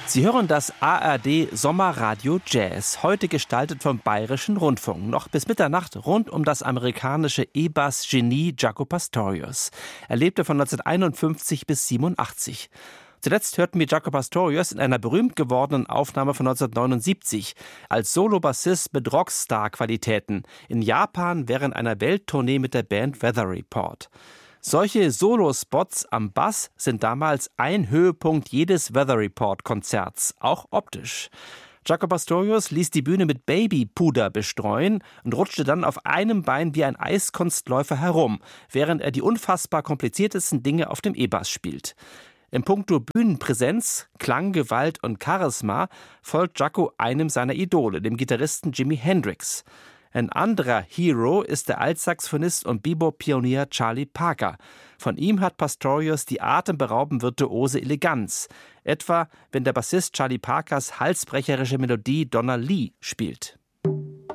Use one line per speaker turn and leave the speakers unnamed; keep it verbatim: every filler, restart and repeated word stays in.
Sie hören das A R D Sommerradio Jazz, heute gestaltet vom Bayerischen Rundfunk. Noch bis Mitternacht rund um das amerikanische E-Bass-Genie Jaco Pastorius. Er lebte von neunzehnhunderteinundfünfzig bis siebenundachtzig. Zuletzt hörten wir Jaco Pastorius in einer berühmt gewordenen Aufnahme von neunzehnhundertneunundsiebzig als Solo-Bassist mit Rockstar-Qualitäten in Japan während einer Welttournee mit der Band Weather Report. Solche Solo-Spots am Bass sind damals ein Höhepunkt jedes Weather Report-Konzerts, auch optisch. Jaco Pastorius ließ die Bühne mit Babypuder bestreuen und rutschte dann auf einem Bein wie ein Eiskunstläufer herum, während er die unfassbar kompliziertesten Dinge auf dem E-Bass spielt. In puncto Bühnenpräsenz, Klanggewalt und Charisma folgt Jaco einem seiner Idole, dem Gitarristen Jimi Hendrix. Ein anderer Hero ist der Altsaxophonist und Bebop-Pionier Charlie Parker. Von ihm hat Pastorius die atemberaubend virtuose Eleganz, etwa wenn der Bassist Charlie Parkers halsbrecherische Melodie Donna Lee spielt.